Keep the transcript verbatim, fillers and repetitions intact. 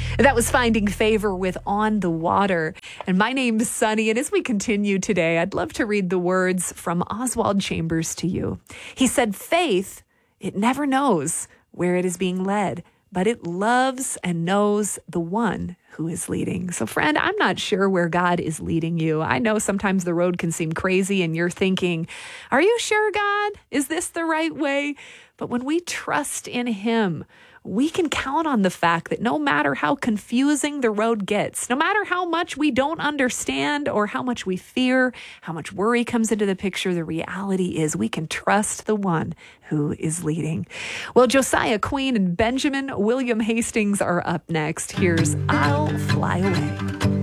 That was Finding Favor with On the Water. And my name's Sunny. And as we continue today, I'd love to read the words from Oswald Chambers to you. He said, faith, it never knows where it is being led, but it loves and knows the one who is leading. So friend, I'm not sure where God is leading you. I know sometimes the road can seem crazy and you're thinking, are you sure, God? Is this the right way? But when we trust in him, we can count on the fact that no matter how confusing the road gets, no matter how much we don't understand or how much we fear, how much worry comes into the picture, the reality is we can trust the one who is leading. Well, Josiah Queen and Benjamin William Hastings are up next. Here's I'll Fly Away.